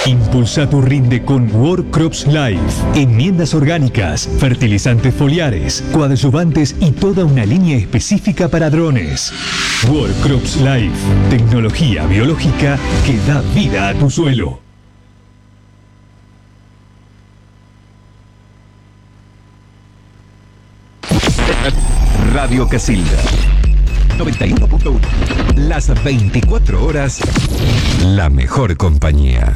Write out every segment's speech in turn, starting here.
Impulsa tu rinde con World Crops Life. Enmiendas orgánicas, fertilizantes foliares, coadyuvantes y toda una línea específica para drones. World Crops Life. Tecnología biológica que da vida a tu suelo. Radio Casilda 91.1. Las 24 horas, la mejor compañía.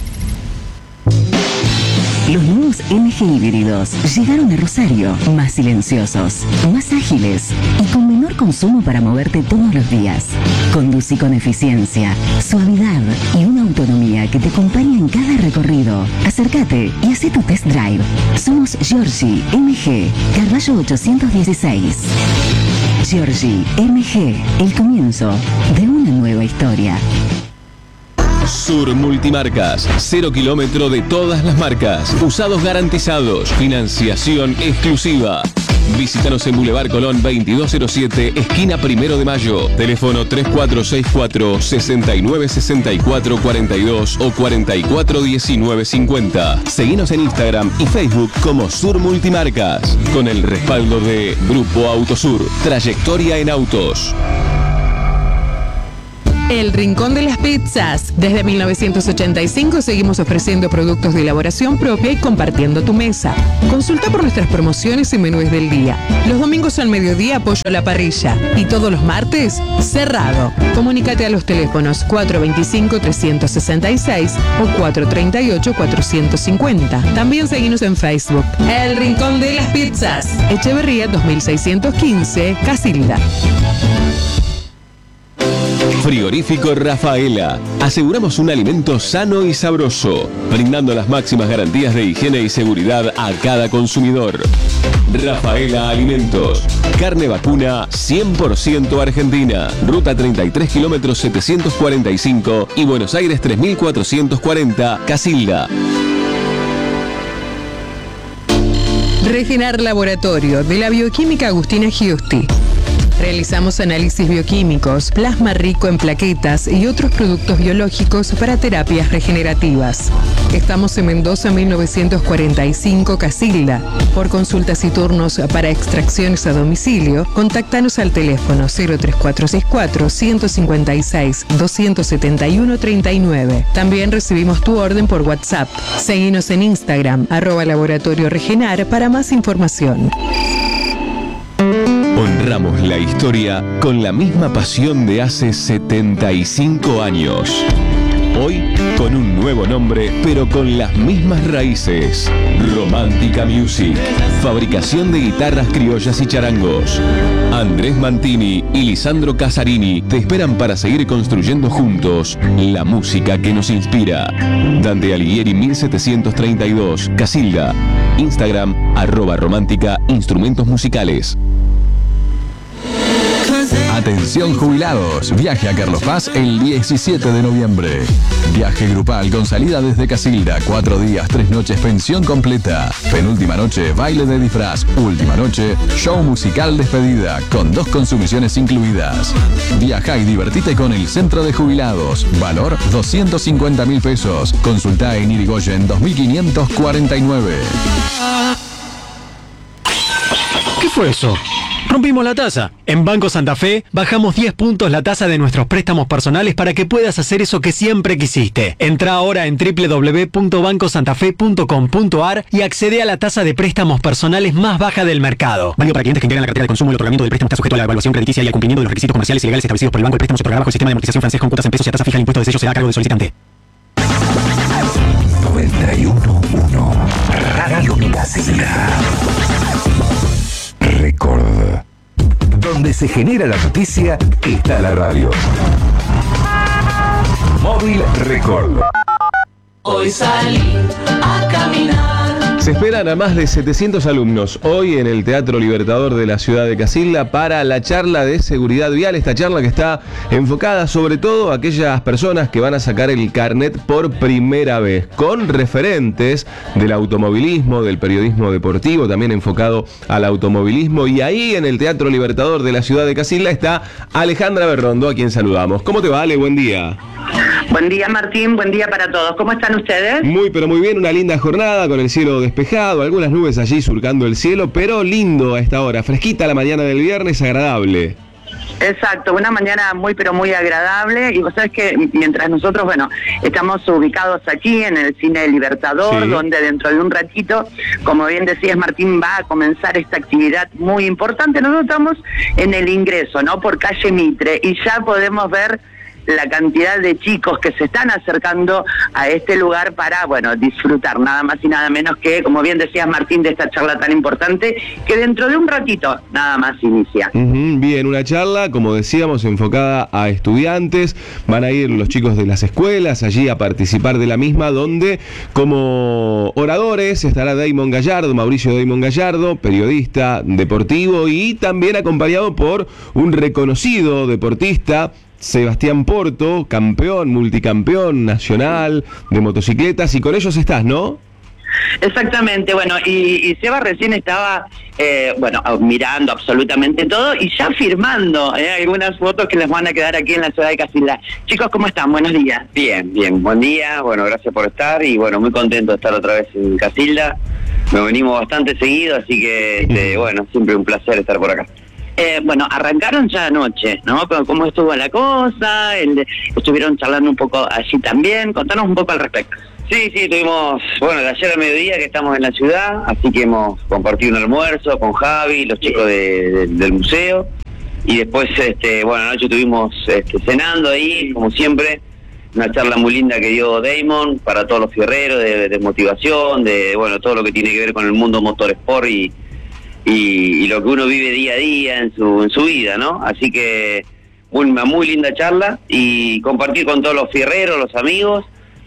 Los nuevos MG híbridos llegaron a Rosario, más silenciosos, más ágiles y con menor consumo para moverte todos los días. Conducí con eficiencia, suavidad y una autonomía que te acompaña en cada recorrido. Acércate y haz tu test drive. Somos Giorgi MG, Carballo 816. Giorgi MG, el comienzo de una nueva historia. Sur Multimarcas, 0 kilómetro de todas las marcas, usados garantizados, financiación exclusiva. Visítanos en Boulevard Colón 2207, esquina 1 de Mayo. Teléfono 3464 6964 42 o 441950. Seguinos en Instagram y Facebook como Sur Multimarcas, con el respaldo de Grupo Autosur, trayectoria en autos. El Rincón de las Pizzas. Desde 1985 seguimos ofreciendo productos de elaboración propia y compartiendo tu mesa. Consulta por nuestras promociones y menús del día. Los domingos al mediodía pollo a la parrilla y todos los martes cerrado. Comunícate a los teléfonos 425-366 o 438-450. También seguimos en Facebook. El Rincón de las Pizzas. Echeverría 2615, Casilda. Frigorífico Rafaela. Aseguramos un alimento sano y sabroso, brindando las máximas garantías de higiene y seguridad a cada consumidor. Rafaela Alimentos. Carne vacuna 100% argentina. Ruta 33 kilómetros 745 y Buenos Aires 3440, Casilda. Regenar Laboratorio de la Bioquímica Agustina Giusti. Realizamos análisis bioquímicos, plasma rico en plaquetas y otros productos biológicos para terapias regenerativas. Estamos en Mendoza 1945, Casilda. Por consultas y turnos para extracciones a domicilio, contáctanos al teléfono 03464 156 271 39. También recibimos tu orden por WhatsApp. Seguinos en Instagram, @Laboratorio Regenar para más información. Honramos la historia con la misma pasión de hace 75 años. Hoy con un nuevo nombre, pero con las mismas raíces. Romántica Music. Fabricación de guitarras criollas y charangos. Andrés Mantini y Lisandro Casarini te esperan para seguir construyendo juntos la música que nos inspira. Dante Alighieri 1732, Casilda. Instagram, @Romántica Instrumentos Musicales. Atención jubilados, viaje a Carlos Paz el 17 de noviembre. Viaje grupal con salida desde Casilda, 4 días, 3 noches, pensión completa. Penúltima noche, baile de disfraz. Última noche, show musical despedida, con 2 consumiciones incluidas. Viaja y divertite con el Centro de Jubilados. Valor 250.000 pesos. Consulta en Irigoyen 2549. ¿Qué fue eso? Rompimos la tasa. En Banco Santa Fe bajamos 10 puntos la tasa de nuestros préstamos personales para que puedas hacer eso que siempre quisiste. Entra ahora en www.bancosantafe.com.ar y accede a la tasa de préstamos personales más baja del mercado. Válido para clientes que integran la cartera de consumo. El otorgamiento del préstamo está sujeto a la evaluación crediticia y al cumplimiento de los requisitos comerciales y legales establecidos por el banco. El préstamo se otorgará bajo el sistema de amortización francés con cuotas en pesos y a tasa fija. El impuesto de sello será a cargo del solicitante. 91.1 Radio Casilda. Record. Donde se genera la noticia, está la radio. Móvil Record. Hoy salí a caminar. Se esperan a más de 700 alumnos hoy en el Teatro Libertador de la ciudad de Casilda para la charla de seguridad vial. Esta charla que está enfocada sobre todo a aquellas personas que van a sacar el carnet por primera vez, con referentes del automovilismo, del periodismo deportivo, también enfocado al automovilismo. Y ahí en el Teatro Libertador de la ciudad de Casilda está Alejandra Berrondo, a quien saludamos. ¿Cómo te va, Ale? Buen día. Buen día, Martín, buen día para todos. ¿Cómo están ustedes? Muy, pero muy bien, una linda jornada con el cielo despejado, algunas nubes allí surcando el cielo, pero lindo a esta hora, fresquita la mañana del viernes, agradable. Exacto, una mañana muy pero muy agradable, y vos sabés que mientras nosotros, bueno, estamos ubicados aquí en el Cine Libertador, sí, donde dentro de un ratito, como bien decías Martín, va a comenzar esta actividad muy importante. Nosotros estamos en el ingreso, ¿no?, por calle Mitre, y ya podemos ver la cantidad de chicos que se están acercando a este lugar para, bueno, disfrutar nada más y nada menos que, como bien decías Martín, de esta charla tan importante que dentro de un ratito nada más inicia. Bien, una charla, como decíamos, enfocada a estudiantes. Van a ir los chicos de las escuelas allí a participar de la misma, donde como oradores estará Damon Gallardo, Mauricio Damon Gallardo, periodista deportivo, y también acompañado por un reconocido deportista, Sebastián Porto, campeón, multicampeón nacional de motocicletas, y con ellos estás, ¿no? Exactamente, bueno, y Seba recién estaba, mirando absolutamente todo y ya firmando algunas fotos que les van a quedar aquí en la ciudad de Casilda. Chicos, ¿cómo están? Buenos días. Bien, buen día, bueno, gracias por estar, y bueno, muy contento de estar otra vez en Casilda. Nos venimos bastante seguido, así que, bueno, siempre un placer estar por acá. Arrancaron ya anoche, ¿no? ¿Cómo estuvo la cosa? Estuvieron charlando un poco allí también. Contanos un poco al respecto. Sí, tuvimos, de ayer al mediodía que estamos en la ciudad, así que hemos compartido un almuerzo con Javi, los chicos del museo, y después, anoche estuvimos cenando ahí, como siempre, una charla muy linda que dio Damon para todos los fierreros, de motivación, todo lo que tiene que ver con el mundo motorsport y lo que uno vive día a día en su vida, ¿no? Así que una muy linda charla, y compartir con todos los fierreros, los amigos,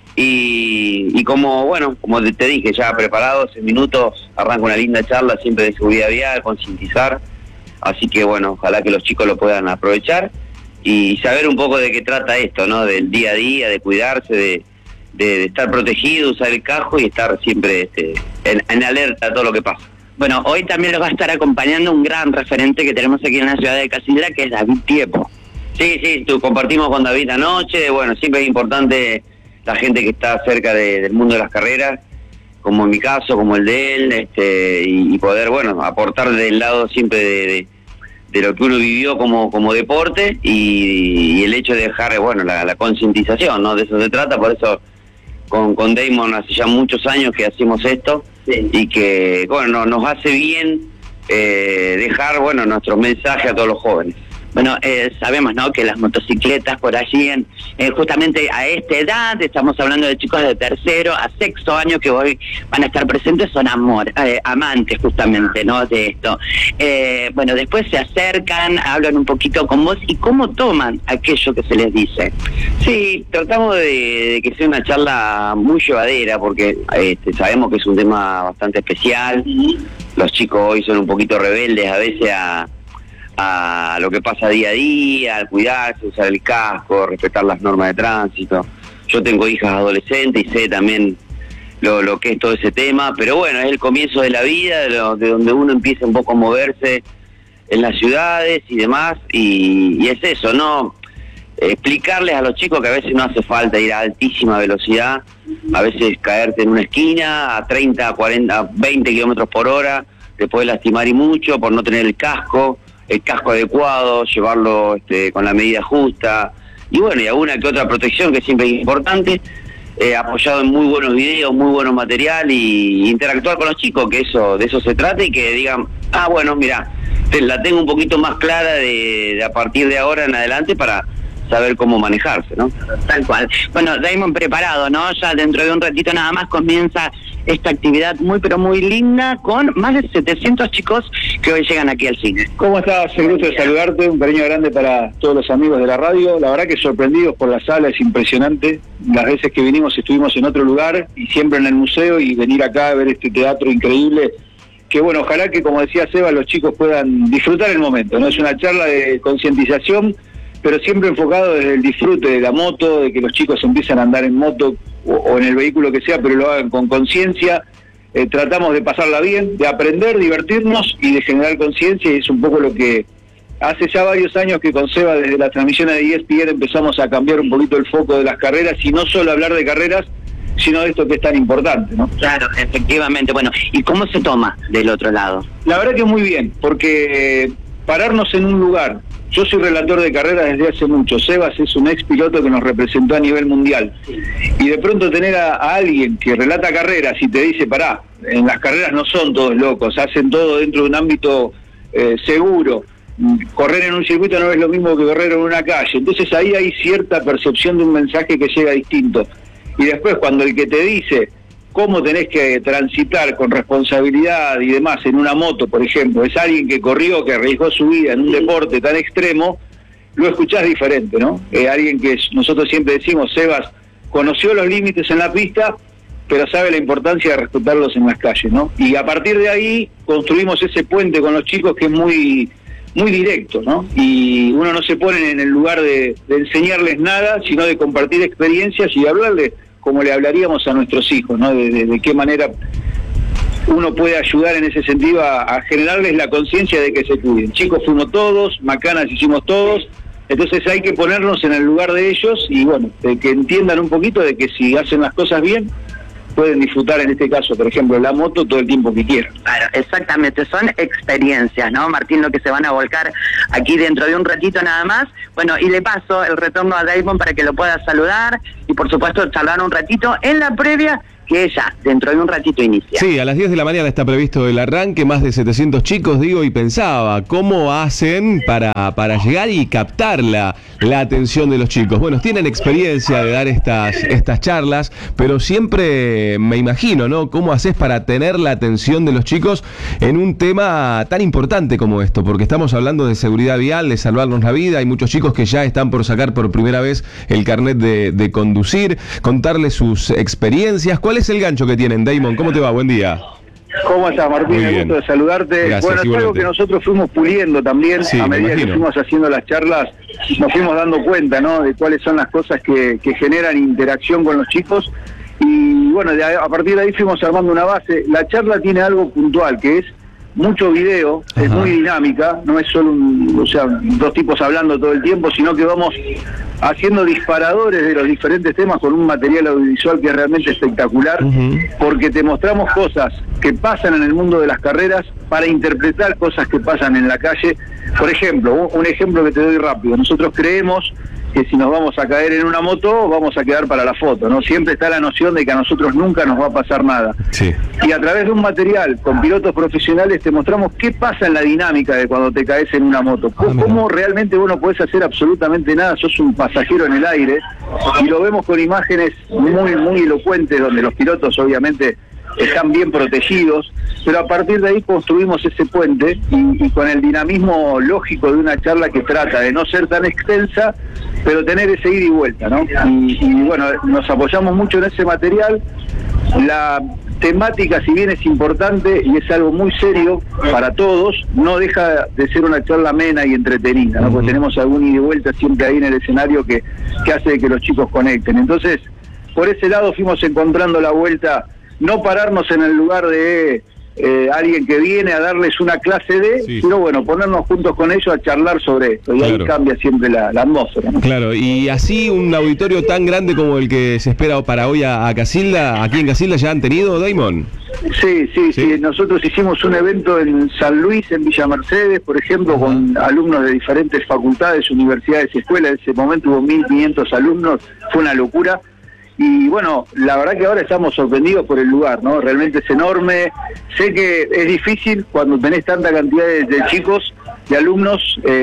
y como te dije, ya preparados en minutos, arranca una linda charla siempre de seguridad vial, concientizar, así que ojalá que los chicos lo puedan aprovechar y saber un poco de qué trata esto, ¿no? Del día a día, de cuidarse, de estar protegido, usar el casco y estar siempre en alerta a todo lo que pasa. Bueno, hoy también los va a estar acompañando un gran referente que tenemos aquí en la ciudad de Casilda, que es David Tiepo. Sí, compartimos con David anoche. Siempre es importante la gente que está cerca del mundo de las carreras, como en mi caso, como el de él, y poder, aportar del lado siempre de lo que uno vivió como deporte, y el hecho de dejar, la concientización, ¿no? De eso se trata. Por eso con Damon hace ya muchos años que hacemos esto, sí, y que, nos hace bien dejar, nuestro mensaje a todos los jóvenes. Sabemos, ¿no?, que las motocicletas por allí, justamente a esta edad, estamos hablando de chicos de tercero a sexto año que hoy van a estar presentes, son amantes justamente, ¿no?, de esto. Después se acercan, hablan un poquito con vos, y cómo toman aquello que se les dice. Sí, tratamos de que sea una charla muy llevadera, porque sabemos que es un tema bastante especial. Los chicos hoy son un poquito rebeldes a veces a lo que pasa día a día, al cuidarse, usar el casco, respetar las normas de tránsito. Yo tengo hijas adolescentes y sé también lo que es todo ese tema, pero es el comienzo de la vida, de donde uno empieza un poco a moverse en las ciudades y demás, y es eso, ¿no? Explicarles a los chicos que a veces no hace falta ir a altísima velocidad, a veces caerte en una esquina a 30, 40, 20 kilómetros por hora, te puede lastimar y mucho por no tener el casco adecuado, llevarlo con la medida justa, y alguna que otra protección que siempre es importante, apoyado en muy buenos videos, muy buenos material, y interactuar con los chicos, que de eso se trata, y que digan, mira, la tengo un poquito más clara de a partir de ahora en adelante para saber cómo manejarse, ¿no? Tal cual. Damon, preparado, ¿no? Ya dentro de un ratito nada más comienza esta actividad muy pero muy linda, con más de 700 chicos que hoy llegan aquí al cine. ¿Cómo estás? Un gusto de saludarte, un cariño grande para todos los amigos de la radio. La verdad que sorprendidos por la sala, es impresionante. Las veces que vinimos estuvimos en otro lugar y siempre en el museo, y venir acá a ver este teatro increíble, que ojalá que, como decía Seba, los chicos puedan disfrutar el momento, ¿no? Es una charla de concientización, pero siempre enfocado desde el disfrute de la moto, de que los chicos empiezan a andar en moto o en el vehículo que sea, pero lo hagan con conciencia. Tratamos de pasarla bien, de aprender, divertirnos y de generar conciencia, y es un poco lo que hace ya varios años que con Seba, desde las transmisiones de ESPN, empezamos a cambiar un poquito el foco de las carreras, y no solo hablar de carreras, sino de esto que es tan importante, ¿no? Claro, efectivamente. Bueno, ¿y cómo se toma del otro lado? La verdad que muy bien, porque pararnos en un lugar, yo soy relator de carreras desde hace mucho, Sebas es un ex piloto que nos representó a nivel mundial, y de pronto tener a alguien que relata carreras y te dice, pará, en las carreras no son todos locos, hacen todo dentro de un ámbito seguro, correr en un circuito no es lo mismo que correr en una calle, entonces ahí hay cierta percepción de un mensaje que llega distinto. Y después cuando el que te dice cómo tenés que transitar con responsabilidad y demás en una moto, por ejemplo, es alguien que corrió, que arriesgó su vida en un deporte tan extremo, lo escuchás diferente, ¿no? Alguien que nosotros siempre decimos, Sebas conoció los límites en la pista, pero sabe la importancia de respetarlos en las calles, ¿no? Y a partir de ahí construimos ese puente con los chicos que es muy directo, ¿no? Y uno no se pone en el lugar de enseñarles nada, sino de compartir experiencias y hablarles como le hablaríamos a nuestros hijos, ¿no? De qué manera uno puede ayudar en ese sentido a generarles la conciencia de que se cuiden. Chicos fuimos todos, macanas hicimos todos, entonces hay que ponernos en el lugar de ellos y bueno, que entiendan un poquito de que si hacen las cosas bien, pueden disfrutar en este caso, por ejemplo, la moto todo el tiempo que quieran. Claro, exactamente, son experiencias, ¿no, Martín? Lo que se van a volcar aquí dentro de un ratito nada más. Bueno, y le paso el retorno a Damon para que lo pueda saludar y por supuesto charlar un ratito en la previa que ya dentro de un ratito inicia. Sí, a las 10 de la mañana está previsto el arranque, más de 700 chicos, digo, y pensaba, ¿cómo hacen para llegar y captar la atención de los chicos? Bueno, tienen experiencia de dar estas charlas, pero siempre me imagino, ¿no? ¿Cómo haces para tener la atención de los chicos en un tema tan importante como esto? Porque estamos hablando de seguridad vial, de salvarnos la vida, hay muchos chicos que ya están por sacar por primera vez el carnet de conducir, contarles sus experiencias. ¿Cuál es el gancho que tienen, Damon? ¿Cómo te va? Buen día. ¿Cómo estás, Martín? Un gusto de saludarte. Gracias, bueno, es algo que nosotros fuimos puliendo también, sí, a medida que fuimos haciendo las charlas, nos fuimos dando cuenta, ¿no?, de cuáles son las cosas que generan interacción con los chicos. Y bueno, a partir de ahí fuimos armando una base. La charla tiene algo puntual, que es mucho video, es muy dinámica, no es solo dos tipos hablando todo el tiempo, sino que vamos haciendo disparadores de los diferentes temas con un material audiovisual que es realmente espectacular, porque te mostramos cosas que pasan en el mundo de las carreras para interpretar cosas que pasan en la calle. Por ejemplo, un ejemplo que te doy rápido, nosotros creemos que si nos vamos a caer en una moto, vamos a quedar para la foto, ¿no? Siempre está la noción de que a nosotros nunca nos va a pasar nada. Sí. Y a través de un material con pilotos profesionales te mostramos qué pasa en la dinámica de cuando te caes en una moto. Cómo realmente vos no podés hacer absolutamente nada, sos un pasajero en el aire, y lo vemos con imágenes muy elocuentes, donde los pilotos obviamente están bien protegidos, pero a partir de ahí construimos ese puente y con el dinamismo lógico de una charla que trata de no ser tan extensa, pero tener ese ida y vuelta, ¿no? Y bueno, nos apoyamos mucho en ese material. La temática, si bien es importante y es algo muy serio para todos, no deja de ser una charla amena y entretenida, ¿no? Porque tenemos algún ida y vuelta siempre ahí en el escenario que hace que los chicos conecten. Entonces, por ese lado fuimos encontrando la vuelta. No pararnos en el lugar de alguien que viene a darles una clase sino bueno, ponernos juntos con ellos a charlar sobre esto, y ahí cambia siempre la atmósfera, ¿no? Claro, y así un auditorio tan grande como el que se espera para hoy a Casilda, aquí en Casilda ya han tenido, Damon. Sí, nosotros hicimos un evento en San Luis, en Villa Mercedes, por ejemplo, con alumnos de diferentes facultades, universidades y escuelas. En ese momento hubo 1.500 alumnos, fue una locura. Y bueno, la verdad que ahora estamos sorprendidos por el lugar, ¿no? Realmente es enorme. Sé que es difícil cuando tenés tanta cantidad de chicos, de alumnos,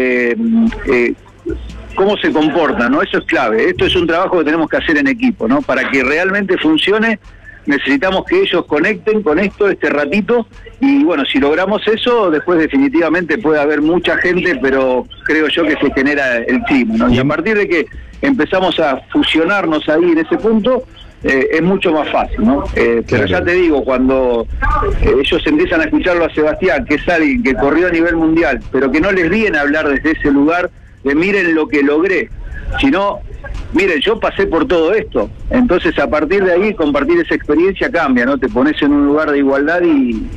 cómo se comportan, ¿no? Eso es clave. Esto es un trabajo que tenemos que hacer en equipo, ¿no? Para que realmente funcione, necesitamos que ellos conecten con este ratito, y bueno, si logramos eso, después definitivamente puede haber mucha gente, pero creo yo que se genera el clima, ¿no? Y a partir de que empezamos a fusionarnos ahí en ese punto, es mucho más fácil, ¿no? Pero ya te digo, cuando ellos empiezan a escucharlo a Sebastián, que es alguien que corrió a nivel mundial, pero que no les viene a hablar desde ese lugar de miren lo que logré, sino miren, yo pasé por todo esto. Entonces a partir de ahí compartir esa experiencia cambia, ¿no? Te pones en un lugar de igualdad y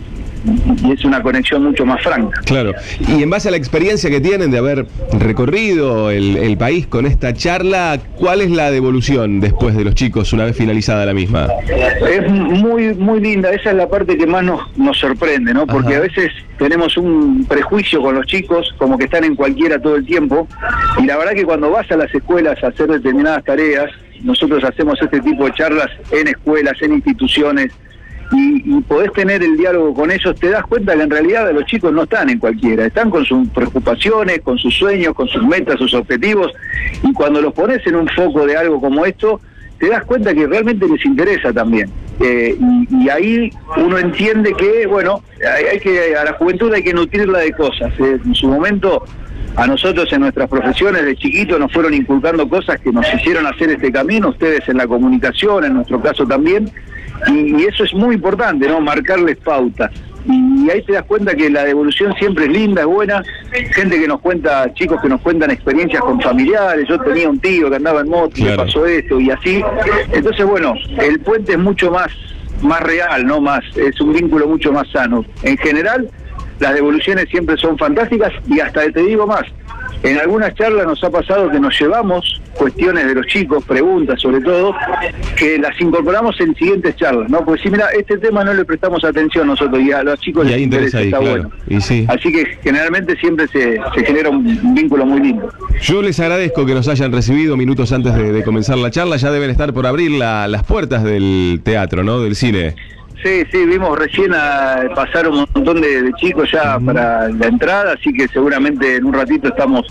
y es una conexión mucho más franca. Claro, y en base a la experiencia que tienen de haber recorrido el país con esta charla, ¿cuál es la devolución después de los chicos una vez finalizada la misma? Es muy muy linda, esa es la parte que más nos sorprende, ¿no? Porque Ajá. a veces tenemos un prejuicio con los chicos, como que están en cualquiera todo el tiempo, y la verdad que cuando vas a las escuelas a hacer determinadas tareas, nosotros hacemos este tipo de charlas en escuelas, en instituciones, y podés tener el diálogo con ellos, te das cuenta que en realidad los chicos no están en cualquiera, están con sus preocupaciones, con sus sueños, con sus metas, sus objetivos, y cuando los pones en un foco de algo como esto, te das cuenta que realmente les interesa también. Y ahí uno entiende que, bueno, hay que a la juventud hay que nutrirla de cosas. En su momento, a nosotros en nuestras profesiones de chiquitos nos fueron inculcando cosas que nos hicieron hacer este camino, ustedes en la comunicación, en nuestro caso también, y eso es muy importante, ¿no? Marcarles pautas. Y ahí te das cuenta que la devolución siempre es linda, es buena. Gente que nos cuenta, chicos que nos cuentan experiencias con familiares. Yo tenía un tío que andaba en moto y le pasó esto y así. Entonces, bueno, el puente es mucho más real, ¿no? Es un vínculo mucho más sano. En general, las devoluciones siempre son fantásticas y hasta te digo más. En algunas charlas nos ha pasado que nos llevamos cuestiones de los chicos, preguntas sobre todo, que las incorporamos en siguientes charlas, ¿no? Porque si mira, este tema no le prestamos atención nosotros y a los chicos les interesa, ahí, está claro. bueno. Y sí. Así que generalmente siempre se genera un vínculo muy lindo. Yo les agradezco que nos hayan recibido minutos antes de comenzar la charla. Ya deben estar por abrir las puertas del teatro, ¿no? Del cine. Sí, vimos recién pasar un montón de chicos ya para la entrada, así que seguramente en un ratito estamos